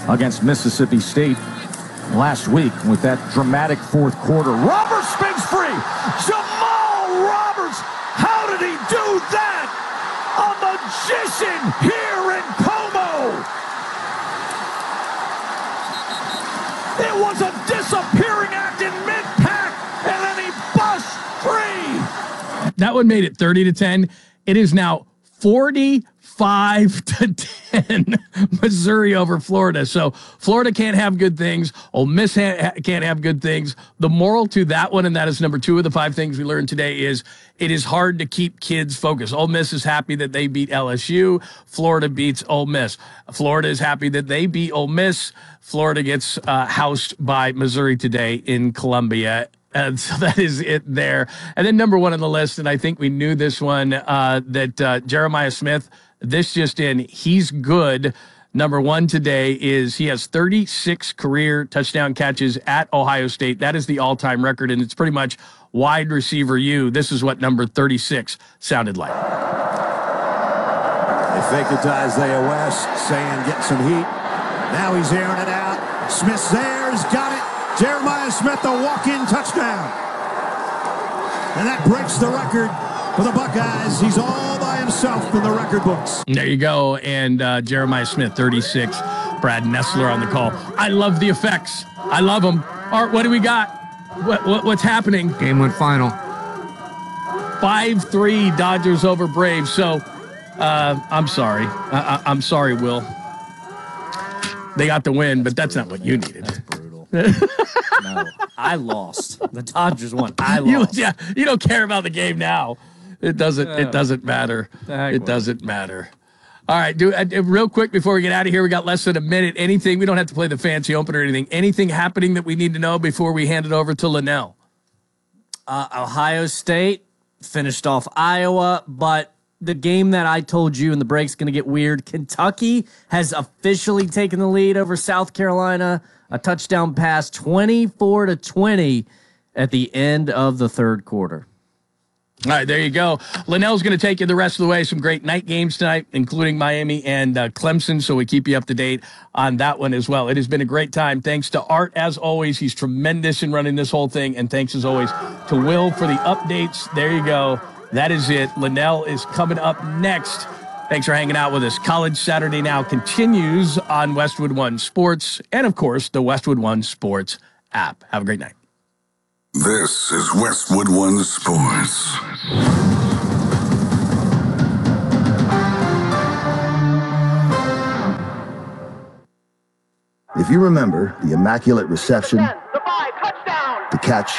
against Mississippi State last week with that dramatic fourth quarter. Roberts spins free. Jamal Roberts, how did he do that? A magician here in Como. It was a disappearing act in mid-pack, and then he busts free. That one made it 30-10. It is now 45-10 Missouri over Florida. So Florida can't have good things. Ole Miss can't have good things. The moral to that one, and that is number 2 of the 5 things we learned today, is it is hard to keep kids focused. Ole Miss is happy that they beat LSU. Florida beats Ole Miss. Florida is happy that they beat Ole Miss. Florida gets housed by Missouri today in Columbia. And so that is it there. And then number 1 on the list, and I think we knew this one, that Jeremiah Smith, this just in, he's good. Number 1 today is he has 36 career touchdown catches at Ohio State. That is the all-time record, and it's pretty much wide receiver U. This is what number 36 sounded like. They fake it to Isaiah West, saying get some heat. Now he's airing it out. Smith's there, he's got it. Jeremiah Smith, a walk-in touchdown. And that breaks the record for the Buckeyes. He's all by himself in the record books. There you go. And Jeremiah Smith, 36. Brad Nessler on the call. I love the effects. I love them. Art, what do we got? What's happening? Game went final. 5-3 Dodgers over Braves. So I'm sorry. I'm sorry, Will. They got the win, but that's not what you needed. That's brutal. No, I lost. The Dodgers won. I lost. You don't care about the game now. It doesn't matter. It doesn't matter. All right, real quick before we get out of here, we got less than a minute. Anything, we don't have to play the fancy opener or anything. Anything happening that we need to know before we hand it over to Linnell? Ohio State finished off Iowa, but the game that I told you in the break's going to get weird. Kentucky has officially taken the lead over South Carolina. A touchdown pass, 24-20 at the end of the third quarter. All right, there you go. Linnell's going to take you the rest of the way. Some great night games tonight, including Miami and Clemson, so we keep you up to date on that one as well. It has been a great time. Thanks to Art, as always. He's tremendous in running this whole thing, and thanks, as always, to Will for the updates. There you go. That is it. Linnell is coming up next. Thanks for hanging out with us. College Saturday Now continues on Westwood One Sports and, of course, the Westwood One Sports app. Have a great night. This is Westwood One Sports. If you remember the Immaculate Reception, the catch,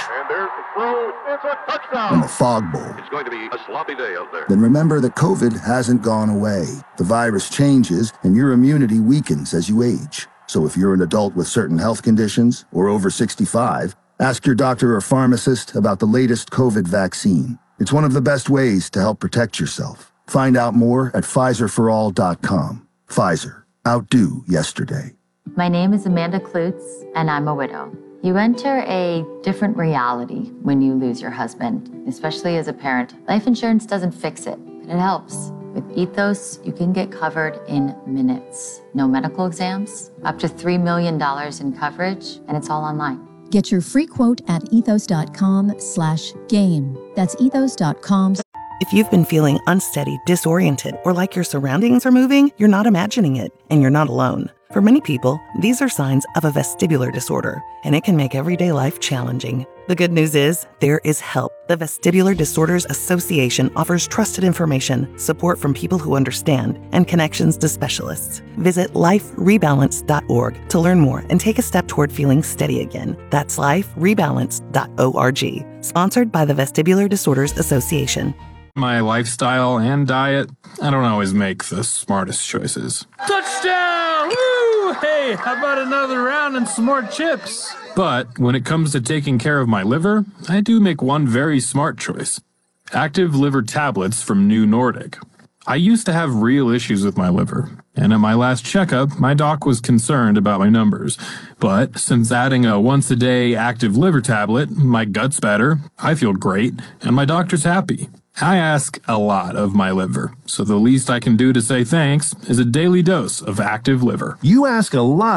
and the Fog Bowl, It's going to be a sloppy day out there. then remember that COVID hasn't gone away. The virus changes, and your immunity weakens as you age. So if you're an adult with certain health conditions or over 65, ask your doctor or pharmacist about the latest COVID vaccine. It's one of the best ways to help protect yourself. Find out more at PfizerForAll.com. Pfizer. Outdo yesterday. My name is Amanda Klutz, and I'm a widow. You enter a different reality when you lose your husband, especially as a parent. Life insurance doesn't fix it, but it helps. With Ethos, you can get covered in minutes. No medical exams, up to $3 million in coverage, and it's all online. Get your free quote at ethos.com/game. That's ethos.com. If you've been feeling unsteady, disoriented, or like your surroundings are moving, you're not imagining it, and you're not alone. For many people, these are signs of a vestibular disorder, and it can make everyday life challenging. The good news is, there is help. The Vestibular Disorders Association offers trusted information, support from people who understand, and connections to specialists. Visit liferebalance.org to learn more and take a step toward feeling steady again. That's liferebalance.org. Sponsored by the Vestibular Disorders Association. My lifestyle and diet, I don't always make the smartest choices. Touchdown! Woo! Hey, how about another round and some more chips? But when it comes to taking care of my liver, I do make one very smart choice. Active liver tablets from New Nordic. I used to have real issues with my liver, and at my last checkup, my doc was concerned about my numbers. But since adding a once-a-day active liver tablet, my gut's better, I feel great, and my doctor's happy. I ask a lot of my liver, so the least I can do to say thanks is a daily dose of active liver. You ask a lot